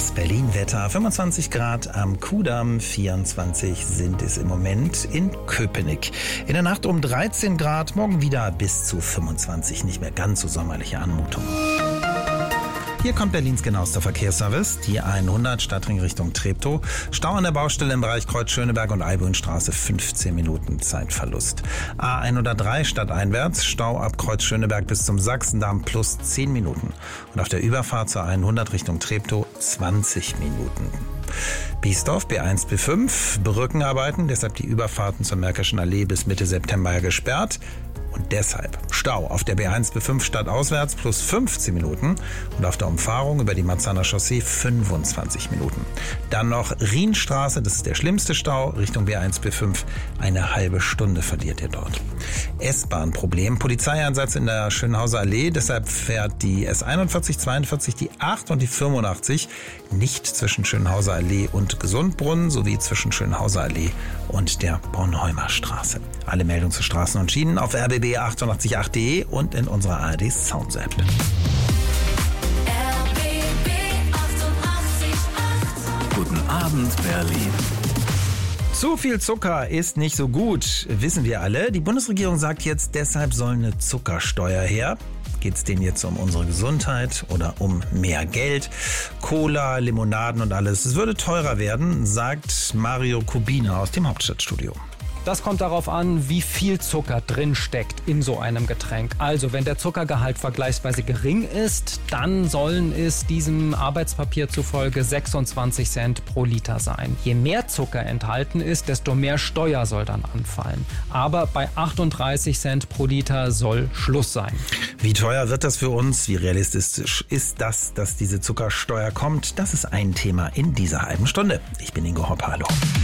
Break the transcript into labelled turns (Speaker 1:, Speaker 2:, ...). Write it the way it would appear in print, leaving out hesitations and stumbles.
Speaker 1: Das Berlin-Wetter, 25 Grad am Kudamm, 24 sind es im Moment in Köpenick. In der Nacht um 13 Grad, morgen wieder bis zu 25, nicht mehr ganz so sommerliche Anmutung. Hier kommt Berlins genauester Verkehrsservice, die 100 Stadtring Richtung Treptow. Stau an der Baustelle im Bereich Kreuz Schöneberg und Eibühnstraße, 15 Minuten Zeitverlust. A103 stadteinwärts, Stau ab Kreuz Schöneberg bis zum Sachsendamm plus 10 Minuten. Und auf der Überfahrt zur 100 Richtung Treptow 20 Minuten. Biesdorf, B1, B5, Brückenarbeiten, deshalb die Überfahrten zur Märkischen Allee bis Mitte September gesperrt. Und deshalb Stau auf der B1 B5 stadtauswärts plus 15 Minuten und auf der Umfahrung über die Marzahner Chaussee 25 Minuten. Dann noch Rienstraße, das ist der schlimmste Stau, Richtung B1 B5. Eine halbe Stunde verliert ihr dort. S-Bahn-Problem, Polizeieinsatz in der Schönhauser Allee, deshalb fährt die S41, 42, die 8 und die 85 nicht zwischen Schönhauser Allee und Gesundbrunnen sowie zwischen Schönhauser Allee und der Bornholmer Straße. Alle Meldungen zu Straßen und Schienen auf rbb888.de und in unserer ARD Sounds App.
Speaker 2: Guten Abend, Berlin.
Speaker 1: Zu viel Zucker ist nicht so gut, wissen wir alle. Die Bundesregierung sagt jetzt, deshalb soll eine Zuckersteuer her. Geht es denen jetzt um unsere Gesundheit oder um mehr Geld? Cola, Limonaden und alles. Es würde teurer werden, sagt Mario Kubina aus dem Hauptstadtstudio.
Speaker 3: Das kommt darauf an, wie viel Zucker drin steckt in so einem Getränk. Also, wenn der Zuckergehalt vergleichsweise gering ist, dann sollen es diesem Arbeitspapier zufolge 26 Cent pro Liter sein. Je mehr Zucker enthalten ist, desto mehr Steuer soll dann anfallen. Aber bei 38 Cent pro Liter soll Schluss sein.
Speaker 1: Wie teuer wird das für uns? Wie realistisch ist das, dass diese Zuckersteuer kommt? Das ist ein Thema in dieser halben Stunde. Ich bin Ingo Hopp, hallo.